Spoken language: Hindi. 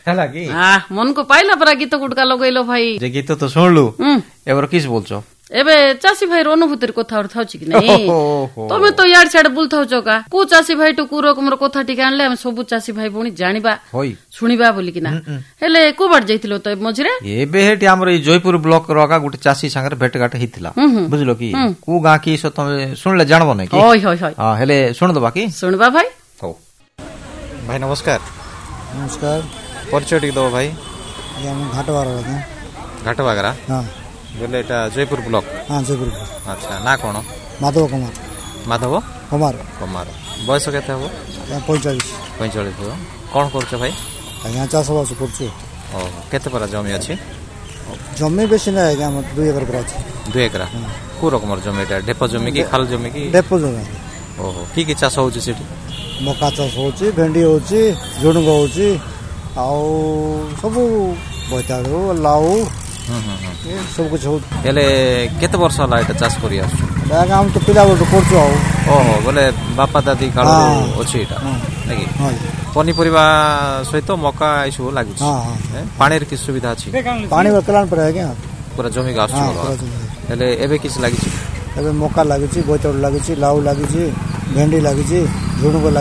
ହେଲା କି मन को पाइला परा गीत गुटका लगैलो भाई जे गीत तो सुनलु एबर किस बोलछो एबे चासी भाई अनुभूतिर कथा थाउछि कि नै तमे तो यार छाड़ बुल थाउछ का को चासी भाई टु को रकमर कथा टिका आनले हम सब चासी भाई बणी जानिबा होई सुनिबा बोली कि ना हेले को बार जाइतिलो तो मझरे एबे हेटी हमर ई जयपुर ब्लॉक रका गुटे चासी संगे भेटघाट हितला बुझलो कि को गा की सो तमे सुनले जानबो नै कि होय होय होय हां हेले सुन दबा कि सुनबा भाई हो भाई नमस्कार नमस्कार परिचय टिक दो भाई ये हम घाटवारा घाटवागरा हां बोले एटा जयपुर ब्लॉक हां जयपुर अच्छा ना कोन माधव कुमार बयस केते हो 45 हो कोन करछो भाई यहाँ चाष बास करछु ओ केते पर जमी अछि जमी बेसी ना है हम 2 एकर पर अछि 2 एकर को रकमर जमी एटा ढेप जमी की खाल जमी की ढेप जमी ओहो की चाष होछि सेठी मका चाष होछि भेंडी होछि झुडुंग होछि आउ सब बोइताळु लाउ ये सब कुछ हो हेले केते वर्ष होला एटा चाष करी आछु हम तो पिला बोल करछु आउ ओहो बोले बापा दादी काल अछि एटा लागी पनी परिवा सहित मका आइसु लागु पानी रे की सुविधा अछि पानी बकलान पर है क्या पूरा जमी गाछ हेले एबे किछ लागि एबे मका लागि छि बोइताळु लागि छि लाउ लागि छि भेंडी लागि छि झुडुंग